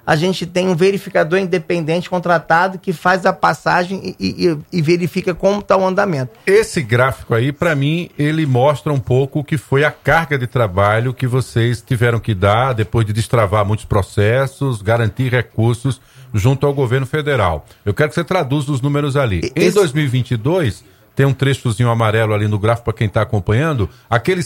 a gente tem um verificador independente contratado que faz a passagem e verifica como está o andamento. Esse gráfico aí, para mim, ele mostra um pouco o que foi a carga de trabalho que vocês tiveram que dar depois de destravar muitos processos, garantir recursos junto ao governo federal. Eu quero que você traduza os números ali. Em 2022, tem um trechozinho amarelo ali no gráfico para quem está acompanhando, aquele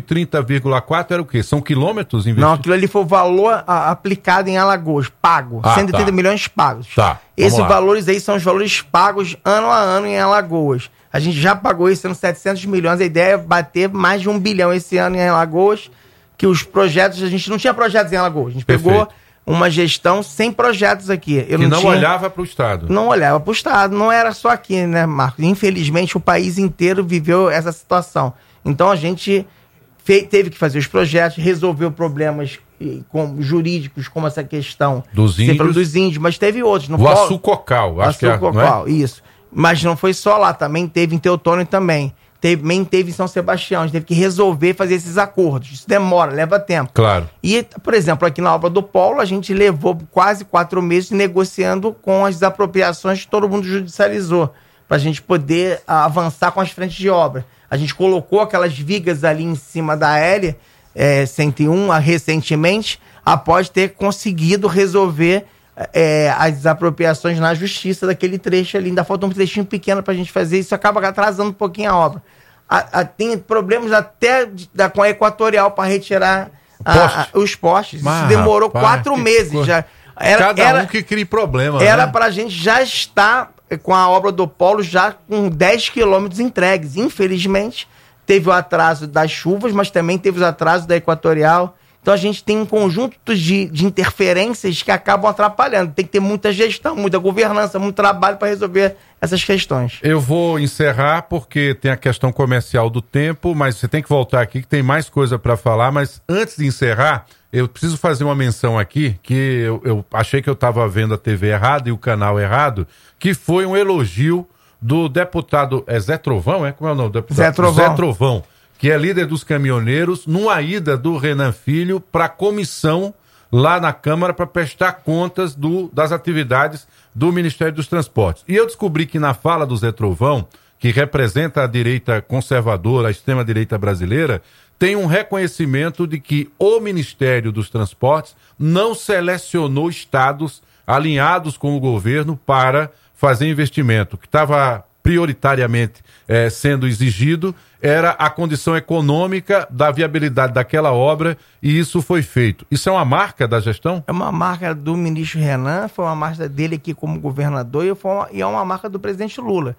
130,4 era o quê? São quilômetros investidos? Não, aquilo ali foi o valor aplicado em Alagoas, pago, 130 milhões pagos. Tá. Esses valores aí são os valores pagos ano a ano em Alagoas. A gente já pagou esse ano 700 milhões, a ideia é bater mais de 1 bilhão esse ano em Alagoas, que os projetos, a gente não tinha projetos em Alagoas, a gente pegou uma gestão sem projetos aqui. Que não olhava para o Estado. Não olhava para o Estado, não era só aqui, né, Marcos? Infelizmente, o país inteiro viveu essa situação. Então, a gente teve que fazer os projetos, resolveu problemas jurídicos, como essa questão dos índios, mas teve outros. O Açucocal, acho que é, não é? Isso. Mas não foi só lá, também teve em Teutônio também. Também teve em São Sebastião, a gente teve que resolver fazer esses acordos. Isso demora, leva tempo. Claro. E, por exemplo, aqui na obra do Polo, a gente levou quase 4 meses negociando com as desapropriações que todo mundo judicializou, para a gente poder avançar com as frentes de obra. A gente colocou aquelas vigas ali em cima da L 101 recentemente, após ter conseguido resolver as desapropriações na justiça daquele trecho ali. Ainda falta um trechinho pequeno para a gente fazer, isso acaba atrasando um pouquinho a obra. Tem problemas até com a Equatorial para retirar os postes. Isso demorou 4 meses. Já. Cada um que cria problema. Era para a gente já estar com a obra do Polo já com 10 quilômetros entregues. Infelizmente, teve o atraso das chuvas, mas também teve os atrasos da Equatorial. Então a gente tem um conjunto de interferências que acabam atrapalhando. Tem que ter muita gestão, muita governança, muito trabalho para resolver essas questões. Eu vou encerrar porque tem a questão comercial do tempo, mas você tem que voltar aqui que tem mais coisa para falar. Mas antes de encerrar, eu preciso fazer uma menção aqui, que eu achei que eu estava vendo a TV errada e o canal errado, que foi um elogio do deputado Zé Trovão, Como é o nome do deputado? Zé Trovão, que é líder dos caminhoneiros, numa ida do Renan Filho para a comissão lá na Câmara para prestar contas das atividades do Ministério dos Transportes. E eu descobri que na fala do Zé Trovão, que representa a direita conservadora, a extrema-direita brasileira, tem um reconhecimento de que o Ministério dos Transportes não selecionou estados alinhados com o governo para fazer investimento, que estava prioritariamente sendo exigido era a condição econômica da viabilidade daquela obra, e isso foi feito. Isso é uma marca da gestão? É uma marca do ministro Renan, foi uma marca dele aqui como governador e é uma marca do presidente Lula.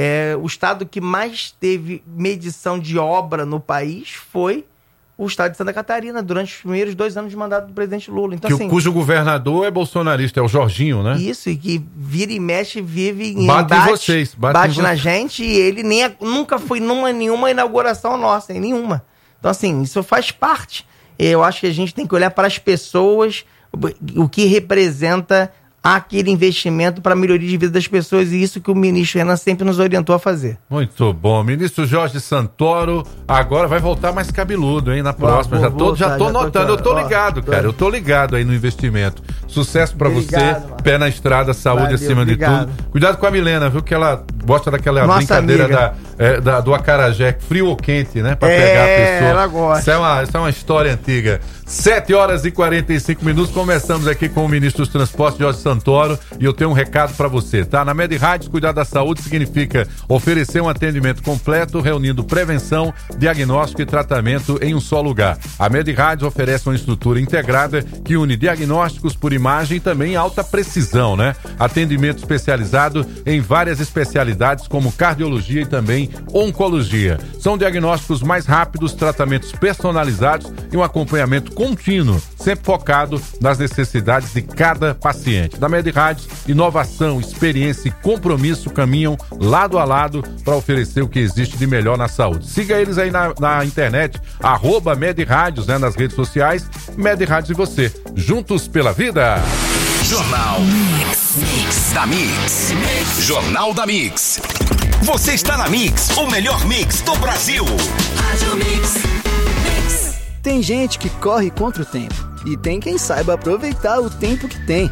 O estado que mais teve medição de obra no país foi o estado de Santa Catarina, durante os primeiros 2 anos de mandato do presidente Lula. Então, cujo governador é bolsonarista, é o Jorginho, né? Isso, e que vira e mexe, vive em bate em vocês. Bate na gente, e ele nunca foi nenhuma inauguração nossa, em nenhuma. Então, assim, isso faz parte. Eu acho que a gente tem que olhar para as pessoas, o que representa aquele investimento para a melhoria de vida das pessoas, e isso que o ministro Renan sempre nos orientou a fazer. Muito bom. Ministro Jorge Santoro agora vai voltar mais cabeludo, hein, na próxima. Já tô notando, eu tô ligado, cara. Eu tô ligado aí no investimento. Sucesso para você, pé na estrada, saúde acima de tudo. Cuidado com a Milena, viu, que ela gosta daquela brincadeira do acarajé, frio ou quente, né, para pegar a pessoa. Ela gosta. Isso é uma história antiga. 7h45, começamos aqui com o ministro dos Transportes, Jorge Santoro, e eu tenho um recado para você, tá? Na Med Rádios, cuidar da saúde significa oferecer um atendimento completo, reunindo prevenção, diagnóstico e tratamento em um só lugar. A Med Rádios oferece uma estrutura integrada que une diagnósticos por imagem e também alta precisão, né? Atendimento especializado em várias especialidades como cardiologia e também oncologia. São diagnósticos mais rápidos, tratamentos personalizados e um acompanhamento contínuo, sempre focado nas necessidades de cada paciente. Da Med Rádios, inovação, experiência e compromisso caminham lado a lado para oferecer o que existe de melhor na saúde. Siga eles aí na internet, @Med Rádios, né, nas redes sociais. Med Rádios e você, juntos pela vida. Jornal Mix da Mix. Jornal da Mix. Você está na Mix, o melhor mix do Brasil. Rádio Mix. Tem gente que corre contra o tempo e tem quem saiba aproveitar o tempo que tem.